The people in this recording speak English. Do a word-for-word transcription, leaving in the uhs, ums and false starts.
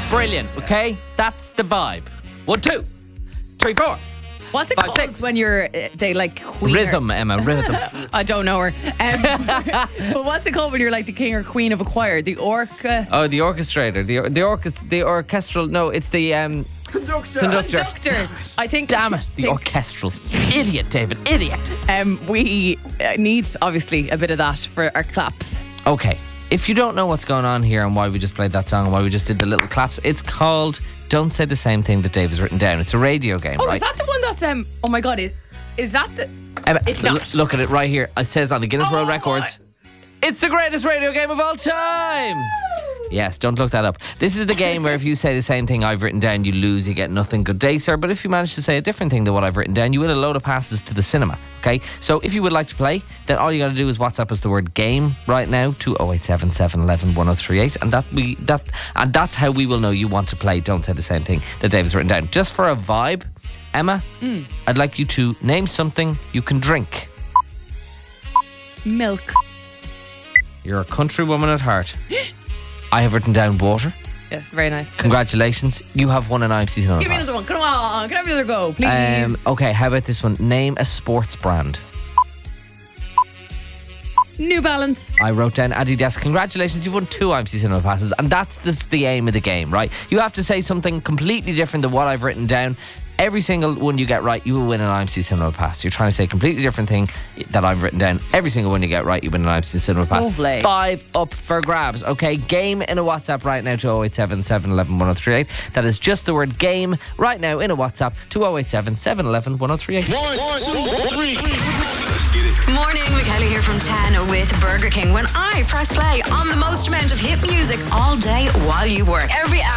Brilliant, okay? That's the vibe. One, two, three, four. What's it Five, called six. when you're, uh, they like queen? Rhythm, Emma, rhythm. I don't know her. Um, but what's it called when you're like the king or queen of a choir? The orca? Oh, the orchestrator. The the orchest, the orchestral. No, it's the um, Conductor. conductor. Conductor. I think. Damn it, the think, orchestral. Idiot, David, idiot. Um, we uh, need, obviously, a bit of that for our claps. Okay, if you don't know what's going on here and why we just played that song and why we just did the little claps, it's called Don't Say the Same Thing That Dave has Written Down. It's a radio game, Oh, right? is that the one that's, um, oh my God, is, is that the, Emma, it's l- not. Look at it right here. It says on the Guinness Oh World my- Records, it's the greatest radio game of all time. Yes, don't look that up. This is the game where if you say the same thing I've written down, you lose, you get nothing. Good day, sir. But if you manage to say a different thing than what I've written down, you win a load of passes to the cinema. Okay? So if you would like to play, then all you got to do is WhatsApp us the word game right now to oh eight seven, seven one one, one oh three eight, and that we that and that's how we will know you want to play. Don't say the same thing that David's written down. Just for a vibe, Emma, mm. I'd like you to name something you can drink. Milk. You're a country woman at heart. I have written down water. Yes, very nice. Congratulations. You have won an I M C Cinema Give me Pass. another one. Come on. Can I have another go, please? Um, okay, how about this one? Name a sports brand. New Balance. I wrote down Adidas. Congratulations, you've won two I M C Cinema Passes, and that's the, the aim of the game, right? You have to say something completely different than what I've written down. Every single one you get right, you will win an I M C Cinema Pass. You're trying to say a completely different thing that I've written down. Every single one you get right, you win an I M C Cinema Pass. Lovely. Five up for grabs. Okay, game in a WhatsApp right now to oh eight seven, seven one one, one oh three eight. That is just the word game right now in a WhatsApp to oh eight seven, seven one one, one oh three eight. One, two, three. Morning, McKelly here from ten with Burger King. When I press play on the most amount of hit music all day while you work. Every hour.